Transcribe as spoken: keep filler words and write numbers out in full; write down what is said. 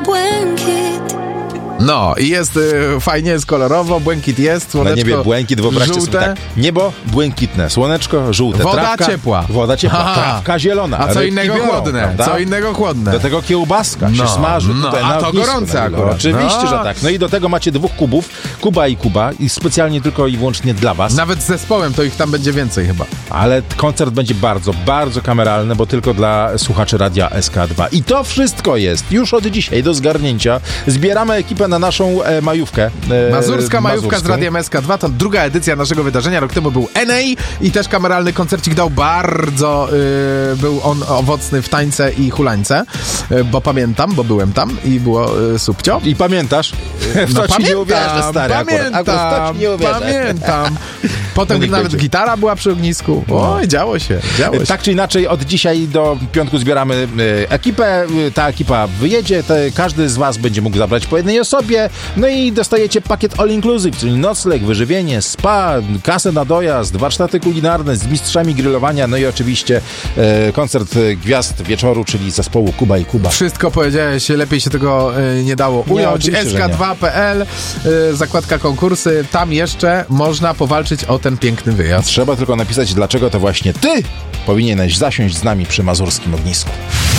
błękit. No i jest y, fajnie, jest kolorowo, błękit jest, słoneczko na niebie błękit, wyobraźcie żółte. sobie tak. Niebo błękitne, słoneczko żółte, Woda trawka, ciepła. Woda ciepła, Aha. trawka zielona. A co rybki innego biorą, chłodne, prawda? co innego chłodne. Do tego kiełbaska się No, smaży. no, Tutaj a na to ognisku, gorące na górze. akurat. Oczywiście, No. że tak. No i do tego macie dwóch kubów, Kuba i Kuba i specjalnie tylko i wyłącznie dla was. Nawet z zespołem to ich tam będzie więcej chyba. Ale koncert będzie bardzo, bardzo kameralny, bo tylko dla słuchaczy Radia S K dwa. I to wszystko jest już od dzisiaj do zgarnięcia. Zbieramy ekipę na naszą e, majówkę. E, Mazurska majówka mazurską. z Radiem S K dwa to druga edycja naszego wydarzenia. Rok temu był N A i też kameralny koncercik dał bardzo, yy, był on owocny w tańce i hulańce, yy, bo pamiętam, bo byłem tam i było yy, subcio. I pamiętasz? W to ci nie uwierzę, stary. pamiętam, akurat. Akurat w to ci nie uwierzę. pamiętam. Potem No niech nawet będzie. gitara była przy ognisku. Oj, działo się, działo się. Tak czy inaczej, od dzisiaj do piątku zbieramy e, ekipę. E, Ta ekipa wyjedzie, te, każdy z was będzie mógł zabrać po jednej osobie. No i dostajecie pakiet all inclusive, czyli nocleg, wyżywienie, spa, kasę na dojazd, warsztaty kulinarne z mistrzami grillowania, no i oczywiście e, koncert e, gwiazd wieczoru, czyli zespołu Kuba i Kuba. Wszystko powiedziałeś, lepiej się tego y, nie dało ująć. oczywiście, S że K nie. dwa kropka P L, y, zakładka konkursy, tam jeszcze można powalczyć o ten piękny wyjazd. Trzeba tylko napisać, dlaczego to właśnie ty powinieneś zasiąść z nami przy mazurskim ognisku.